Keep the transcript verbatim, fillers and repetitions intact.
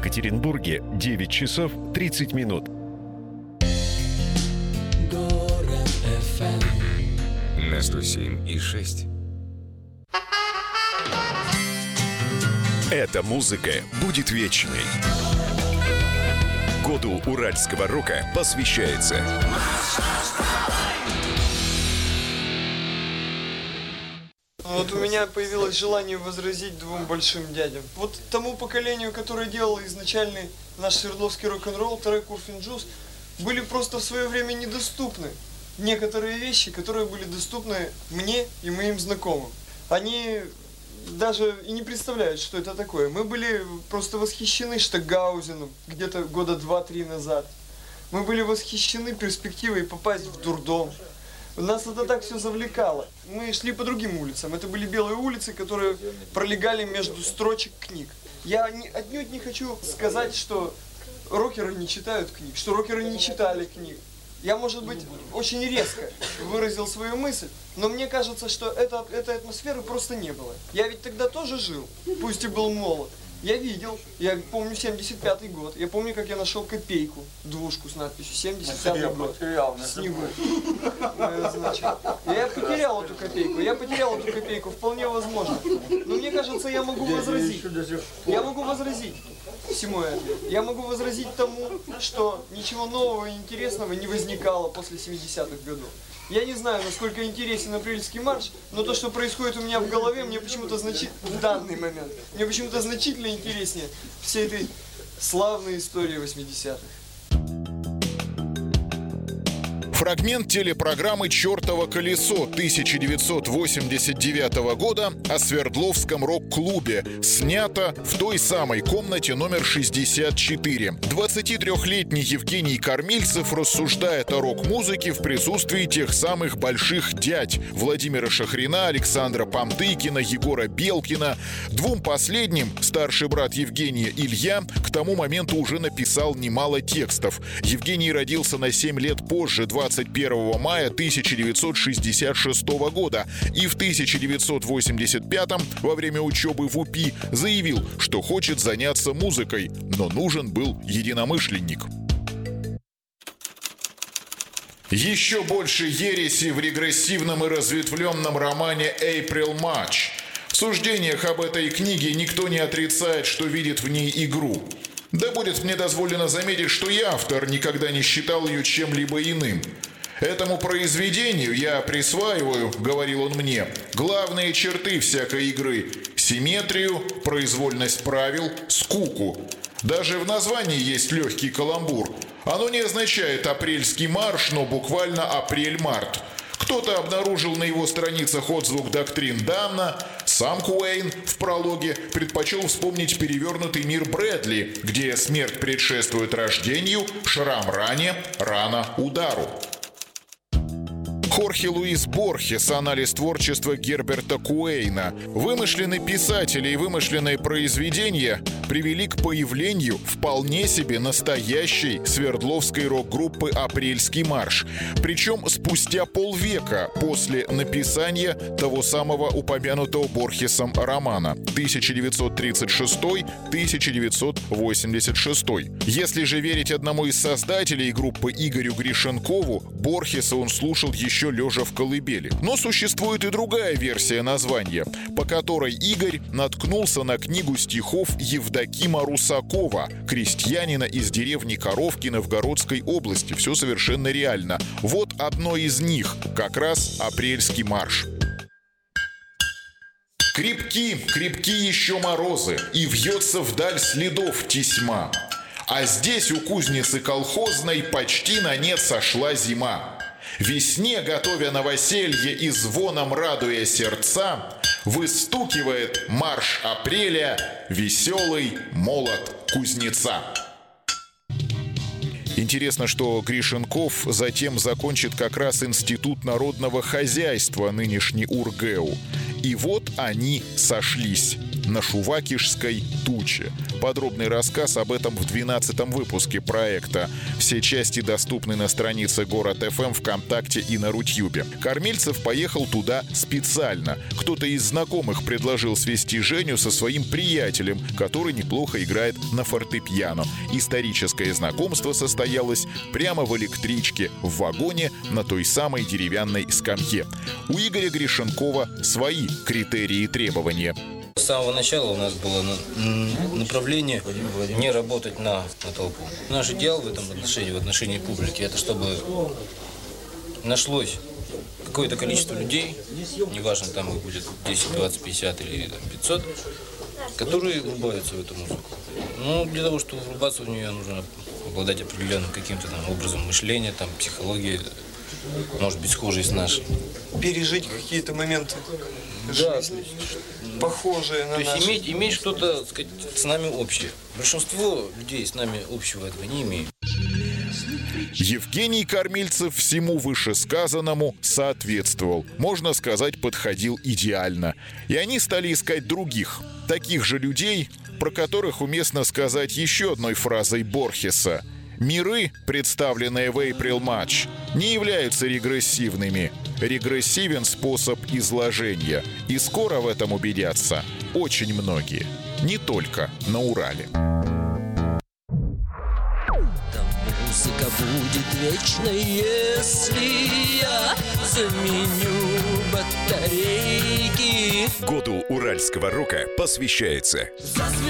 Екатеринбурге девять часов тридцать минут. На сто семь и шесть. Эта музыка будет вечной. Году уральского рока посвящается Вот у меня появилось желание возразить двум большим дядям. Вот тому поколению, которое делало изначальный наш свердловский рок-н-ролл, трек «Урфин Джюс», были просто в свое время недоступны некоторые вещи, которые были доступны мне и моим знакомым. Они даже и не представляют, что это такое. Мы были просто восхищены Штокгаузеном где-то года два-три назад. Мы были восхищены перспективой попасть в дурдом. Нас это так все завлекало. Мы шли по другим улицам. Это были белые улицы, которые пролегали между строчек книг. Я не, отнюдь не хочу сказать, что рокеры не читают книг, что рокеры не читали книг. Я, может быть, очень резко выразил свою мысль, но мне кажется, что это, этой атмосферы просто не было. Я ведь тогда тоже жил, пусть и был молод. Я видел, я помню семьдесят пятый год, я помню, как я нашел копейку, двушку с надписью семьдесят пятый год, в снегу. Значит, я потерял эту копейку, я потерял эту копейку, вполне возможно. Но мне кажется, я могу возразить, я могу возразить всему этому. Я могу возразить тому, что ничего нового и интересного не возникало после семидесятых годов. Я не знаю, насколько интересен апрельский марш, но то, что происходит у меня в голове, мне почему-то значит в данный момент, мне почему-то значительно интереснее всей этой славной истории восьмидесятых. Фрагмент телепрограммы «Чёртово колесо» тысяча девятьсот восемьдесят девятого года о Свердловском рок-клубе, снято в той самой комнате номер шестьдесят четыре. двадцатитрёхлетний Евгений Кормильцев рассуждает о рок-музыке в присутствии тех самых больших дядь Владимира Шахрина, Александра Памтыкина, Егора Белкина. Двум последним старший брат Евгения Илья к тому моменту уже написал немало текстов. Евгений родился на семь лет позже, двадцать первого мая тысяча девятьсот шестьдесят шестого года, и в тысяча девятьсот восемьдесят пятом во время учебы в УПИ заявил, что хочет заняться музыкой, но нужен был единомышленник. Еще больше ереси в регрессивном и разветвленном романе «April March». В суждениях об этой книге никто не отрицает, что видит в ней игру. Да будет мне дозволено заметить, что я, автор, никогда не считал ее чем-либо иным. Этому произведению я присваиваю, говорил он мне, главные черты всякой игры – симметрию, произвольность правил, скуку. Даже в названии есть легкий каламбур. Оно не означает «апрельский марш», но буквально «апрель-март». Кто-то обнаружил на его страницах отзвук доктрин Данна. Сам Куэйн в прологе предпочел вспомнить перевернутый мир Брэдли, где смерть предшествует рождению, шрам ране, рана удару. Хорхе Луис Борхес. Анализ творчества Герберта Куэйна. Вымышленный писатель и вымышленные произведения привели к появлению вполне себе настоящей свердловской рок-группы «Апрельский марш». Причем спустя полвека после написания того самого упомянутого Борхесом романа тысяча девятьсот тридцать шестой — тысяча девятьсот восемьдесят шестой. Если же верить одному из создателей группы Игорю Гришенкову, Борхеса он слушал еще лежа в колыбели. Но существует и другая версия названия, по которой Игорь наткнулся на книгу стихов Евдокима Русакова, крестьянина из деревни Коровки Новгородской области. Все совершенно реально. Вот одно из них, как раз «Апрельский марш». Крепки, крепки еще морозы, и вьется вдаль следов тесьма. А здесь у кузницы колхозной почти на нет сошла зима. Весне, готовя новоселье и звоном радуя сердца, выстукивает марш апреля веселый молот кузнеца. Интересно, что Гришенков затем закончит как раз Институт народного хозяйства, нынешний УрГЭУ. И вот они сошлись. на Шувакишской туче. Подробный рассказ об этом в двенадцатом выпуске проекта. Все части доступны на странице Город эф эм, ВКонтакте и на Рутьюбе. Кормильцев поехал туда специально. Кто-то из знакомых предложил свести Женю со своим приятелем, который неплохо играет на фортепиано. Историческое знакомство состоялось прямо в электричке, в вагоне на той самой деревянной скамье. У Игоря Гришенкова свои критерии и требования. С самого начала у нас было направление не работать на, на толпу. Наш идеал в этом отношении, в отношении публики, это чтобы нашлось какое-то количество людей, неважно, там их будет десять, двадцать, пятьдесят или там, пятьсот, которые врубаются в эту музыку. Но для того, чтобы врубаться в нее, нужно обладать определенным каким-то там образом мышления, там, психологии, может быть, схожей с нашей. Пережить какие-то моменты Да, жизни, похожие на то есть наши. иметь, иметь что-то, так сказать, с нами общее. Большинство людей с нами общего этого не имеют. Евгений Кормильцев всему вышесказанному соответствовал. Можно сказать, подходил идеально. И они стали искать других, таких же людей, про которых уместно сказать еще одной фразой Борхеса. Миры, представленные в April Match, не являются регрессивными. Регрессивен способ изложения. И скоро в этом убедятся очень многие. Не только на Урале. Музыка будет вечной, если я заменю батарейки. Году уральского рока посвящается